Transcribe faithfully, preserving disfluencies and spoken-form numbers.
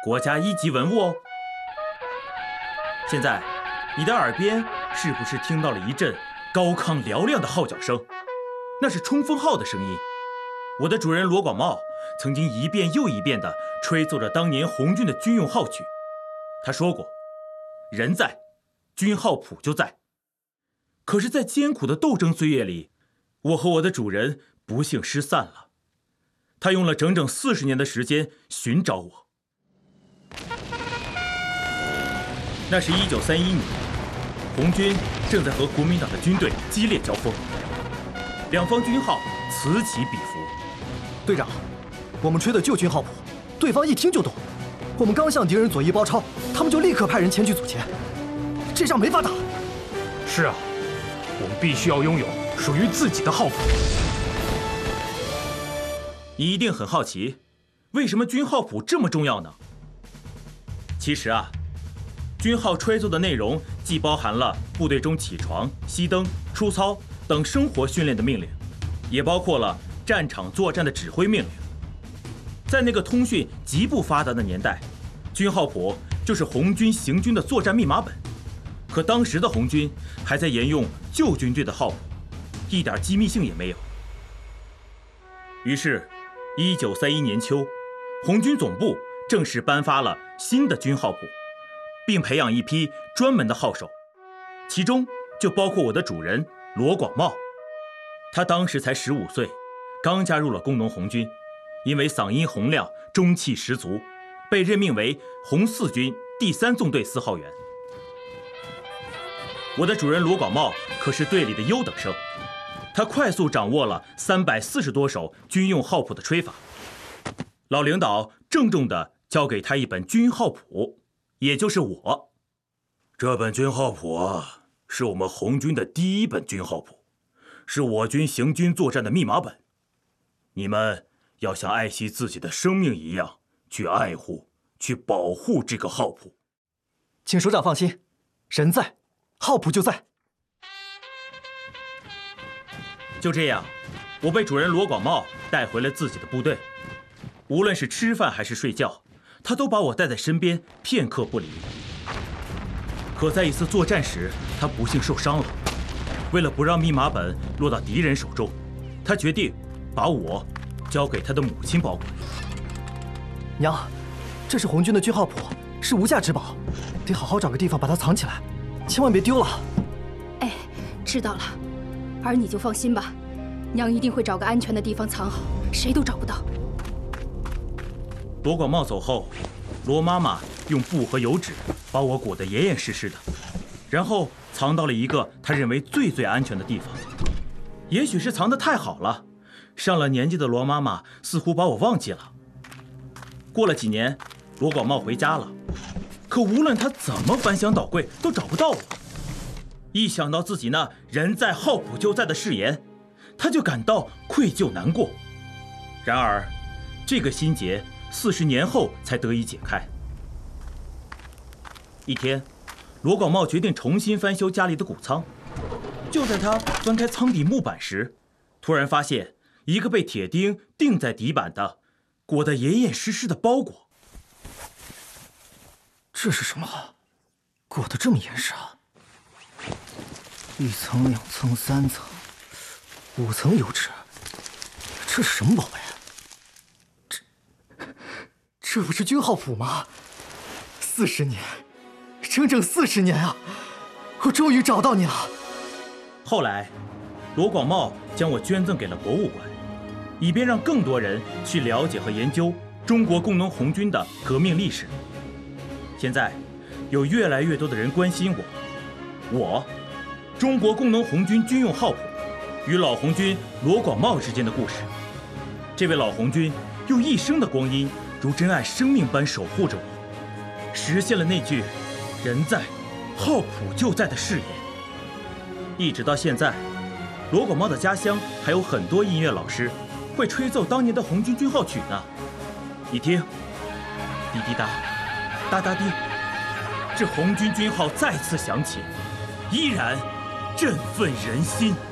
国家一级文物哦。现在，你的耳边是不是听到了一阵高亢嘹亮的号角声？那是冲锋号的声音。我的主人罗广茂曾经一遍又一遍地吹奏着当年红军的军用号曲。他说过，人在，军号谱就在。可是，在艰苦的斗争岁月里，我和我的主人不幸失散了。他用了整整四十年的时间寻找我。那是一九三一年，红军正在和国民党的军队激烈交锋，两方军号此起彼伏。 队长，我们吹的旧军号谱，对方一听就懂。我们刚向敌人左翼包抄，他们就立刻派人前去阻截，这仗没法打。 是啊，我们必须要拥有属于自己的号谱。 你一定很好奇，为什么军号谱这么重要呢？其实啊，军号吹奏的内容既包含了部队中起床、熄灯、出操等生活训练的命令，也包括了战场作战的指挥命令。在那个通讯极不发达的年代，军号谱就是红军行军的作战密码本。可当时的红军还在沿用旧军队的号谱，一点机密性也没有。于是一九三一年秋，红军总部正式颁发了新的军号谱，并培养一批专门的号手，其中就包括我的主人罗广茂。他当时才十五岁，刚加入了工农红军，因为嗓音洪亮、中气十足，被任命为红四军第三纵队四号员。我的主人罗广茂可是队里的优等生，他快速掌握了三百四十多首军用号谱的吹法。老领导郑重地交给他一本军号谱，也就是我。这本军号谱啊，是我们红军的第一本军号谱，是我军行军作战的密码本。你们要像爱惜自己的生命一样去爱护、去保护这个号谱。 请首长放心，人在，号谱就在。 就这样，我被主人罗广茂带回了自己的部队。无论是吃饭还是睡觉，他都把我带在身边，片刻不离。可在一次作战时，他不幸受伤了。为了不让密码本落到敌人手中，他决定把我交给他的母亲保管。 娘，这是红军的军号谱，是无价之宝，得好好找个地方把它藏起来，千万别丢了。 哎，知道了，儿你就放心吧，娘一定会找个安全的地方藏好，谁都找不到。 罗广茂走后，罗妈妈用布和油纸把我裹得严严实实的，然后藏到了一个她认为最最安全的地方。也许是藏得太好了，上了年纪的罗妈妈似乎把我忘记了。过了几年，罗广茂回家了，可无论他怎么翻箱倒柜，都找不到我。一想到自己那人在号谱就在的誓言，他就感到愧疚难过。然而，这个心结四十年后才得以解开。一天，罗广茂决定重新翻修家里的谷仓。就在他翻开仓底木板时，突然发现一个被铁钉钉在底板的、裹得严严实实的包裹。 这是什么？裹得这么严实啊！一层、两层、三层、五层油纸，这是什么宝贝？这这不是军号谱吗？四十年，整整四十年啊！我终于找到你了。 后来，罗广茂将我捐赠给了博物馆，以便让更多人去了解和研究中国工农红军的革命历史。现在，有越来越多的人关心我，我，中国工农红军军用号谱与老红军罗广茂之间的故事。这位老红军用一生的光阴，如珍爱生命般守护着我，实现了那句“人在，号谱就在”的誓言。一直到现在，罗广茂的家乡还有很多音乐老师会吹奏当年的红军军号曲呢。你听，滴滴答，哒哒滴，这红军军号再次响起，依然振奋人心。